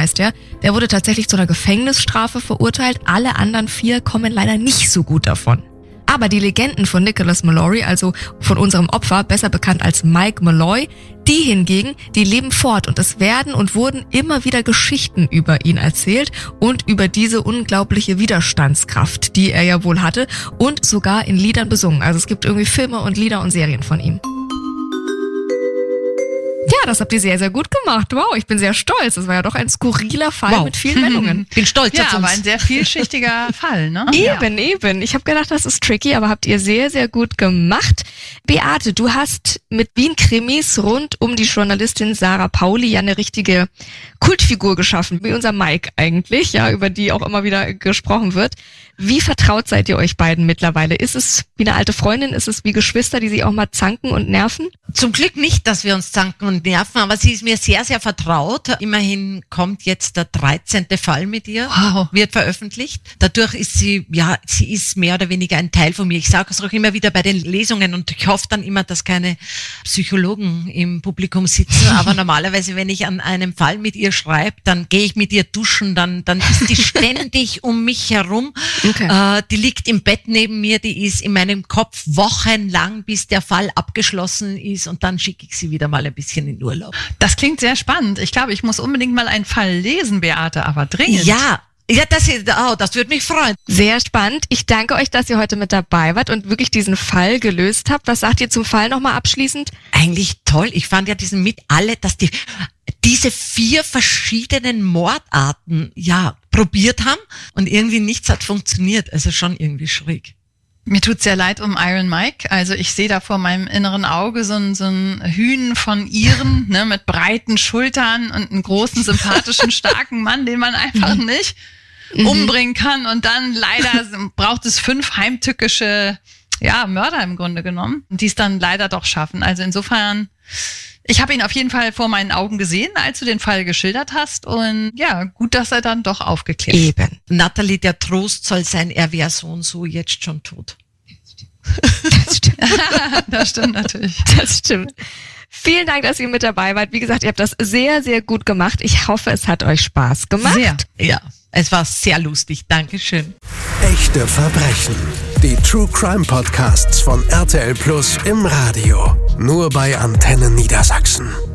heißt der. Der wurde tatsächlich zu einer Gefängnisstrafe verurteilt. Alle anderen 4 kommen leider nicht so gut davon. Aber die Legenden von Nicholas Mallory, also von unserem Opfer, besser bekannt als Mike Malloy, die hingegen, die leben fort und es werden und wurden immer wieder Geschichten über ihn erzählt und über diese unglaubliche Widerstandskraft, die er ja wohl hatte und sogar in Liedern besungen. Also es gibt irgendwie Filme und Lieder und Serien von ihm. Ja, das habt ihr sehr, sehr gut gemacht. Wow, ich bin sehr stolz. Das war ja doch ein skurriler Fall mit vielen Wendungen. Bin stolz auf uns. Ja, aber ein sehr vielschichtiger Fall, ne? Eben. Ich habe gedacht, das ist tricky, aber habt ihr sehr, sehr gut gemacht. Beate, du hast mit Wien-Krimis rund um die Journalistin Sarah Pauli ja eine richtige Kultfigur geschaffen, wie unser Mike eigentlich, ja, über die auch immer wieder gesprochen wird. Wie vertraut seid ihr euch beiden mittlerweile? Ist es wie eine alte Freundin? Ist es wie Geschwister, die sich auch mal zanken und nerven? Zum Glück nicht, dass wir uns zanken und nerven, aber sie ist mir sehr, sehr vertraut. Immerhin kommt jetzt der 13. Fall mit ihr, wird veröffentlicht. Dadurch ist sie ist mehr oder weniger ein Teil von mir. Ich sage es auch immer wieder bei den Lesungen und ich hoffe dann immer, dass keine Psychologen im Publikum sitzen. Aber normalerweise, wenn ich an einem Fall mit ihr schreibe, dann gehe ich mit ihr duschen, dann ist die ständig um mich herum. Okay. Die liegt im Bett neben mir, die ist in meinem Kopf wochenlang, bis der Fall abgeschlossen ist und dann schicke ich sie wieder mal ein bisschen in Urlaub. Das klingt sehr spannend. Ich glaube, ich muss unbedingt mal einen Fall lesen, Beate, aber dringend. Ja, das würde mich freuen. Sehr spannend. Ich danke euch, dass ihr heute mit dabei wart und wirklich diesen Fall gelöst habt. Was sagt ihr zum Fall nochmal abschließend? Eigentlich toll. Ich fand ja dass diese 4 verschiedenen Mordarten probiert haben und irgendwie nichts hat funktioniert. Also schon irgendwie schräg. Mir tut's sehr leid um Iron Mike. Also ich sehe da vor meinem inneren Auge so ein Hühn von Iren, ne, mit breiten Schultern und einen großen, sympathischen, starken Mann, den man einfach nicht umbringen kann. Und dann leider braucht es 5 heimtückische Mörder im Grunde genommen, die es dann leider doch schaffen. Also insofern, ich habe ihn auf jeden Fall vor meinen Augen gesehen, als du den Fall geschildert hast. Und ja, gut, dass er dann doch aufgeklärt ist. Eben. Nathalie, der Trost soll sein, er wäre so und so jetzt schon tot. Das stimmt. Das stimmt natürlich. Das stimmt. Vielen Dank, dass ihr mit dabei wart. Wie gesagt, ihr habt das sehr, sehr gut gemacht. Ich hoffe, es hat euch Spaß gemacht. Sehr. Ja, es war sehr lustig. Dankeschön. Echte Verbrechen. Die True Crime Podcasts von RTL Plus im Radio. Nur bei Antenne Niedersachsen.